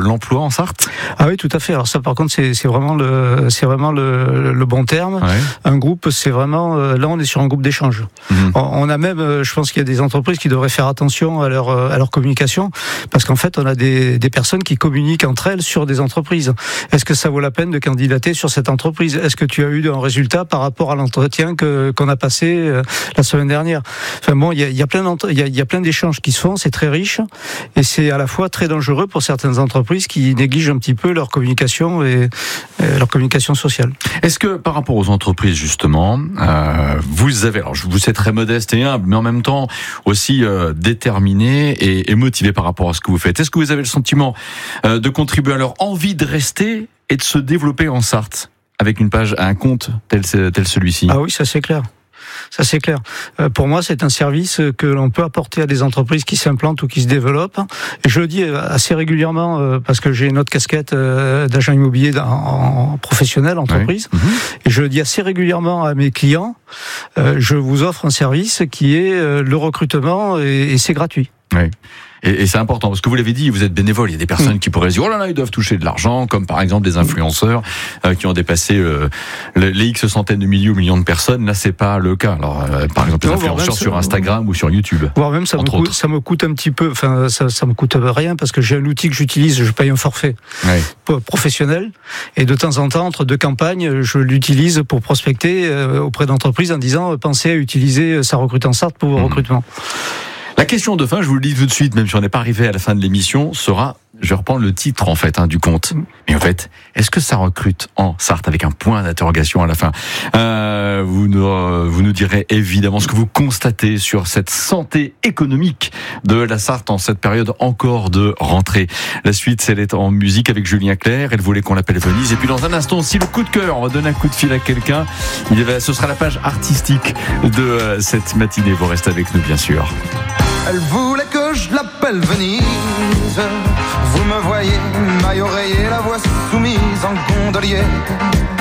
l'emploi en Sarthe ? Ah oui, tout à fait. Alors ça, par contre, c'est vraiment le bon terme. Ouais. Un groupe, c'est vraiment là, on est sur un groupe d'échange. On a même, je pense qu'il y a des entreprises qui devraient faire attention à leur communication, parce qu'en fait, on a des personnes qui communiquent entre elles sur des entreprises. Est-ce que ça vaut la peine de candidater sur cette entreprise ? Est-ce que tu as eu un résultat par rapport à l'entretien qu'on a passé la semaine dernière ? Enfin bon, il y a plein d'échanges qui se font. C'est très riche et c'est à la fois très dangereux pour certaines entreprises qui négligent un petit peu leur communication et leur communication sociale. Est-ce que par rapport aux entreprises justement, vous êtes très modeste et humble, mais en même temps aussi déterminé et motivé par rapport à ce que vous faites. Est-ce que vous avez le sentiment de contribuer à leur envie de rester et de se développer en Sarthe avec une page, un compte tel celui-ci ? Ah oui, ça c'est clair. Ça c'est clair. Pour moi, c'est un service que l'on peut apporter à des entreprises qui s'implantent ou qui se développent. Et je le dis assez régulièrement parce que j'ai une autre casquette d'agent immobilier en professionnel, entreprise. Oui. Et je le dis assez régulièrement à mes clients. Je vous offre un service qui est le recrutement et c'est gratuit. Oui. Et c'est important, parce que vous l'avez dit, vous êtes bénévole. Il y a des personnes qui pourraient se dire, oh là là, ils doivent toucher de l'argent, comme par exemple des influenceurs qui ont dépassé les X centaines de milliers ou millions de personnes. Là, c'est pas le cas. Alors, par exemple, les influenceurs sur Instagram ou sur YouTube. Voire même, ça me coûte un petit peu, enfin, ça me coûte rien, parce que j'ai un outil que j'utilise, je paye un forfait professionnel. Et de temps en temps, entre deux campagnes, je l'utilise pour prospecter auprès d'entreprises en disant, pensez à utiliser ça recrute en Sarthe pour vos recrutements. La question de fin, je vous le dis tout de suite, même si on n'est pas arrivé à la fin de l'émission, sera, je vais reprendre le titre en fait du compte. Mais en fait, est-ce que ça recrute en Sarthe avec un point d'interrogation à la fin ? Vous nous direz évidemment ce que vous constatez sur cette santé économique de la Sarthe en cette période encore de rentrée. La suite, elle est en musique avec Julien Clerc. Elle voulait qu'on l'appelle Venise. Et puis dans un instant aussi, le coup de cœur. On va donner un coup de fil à quelqu'un. Ce sera la page artistique de cette matinée. Vous restez avec nous, bien sûr. Elle voulait que je l'appelle Venise. Vous me voyez, maille oreiller, la voix soumise en gondolier.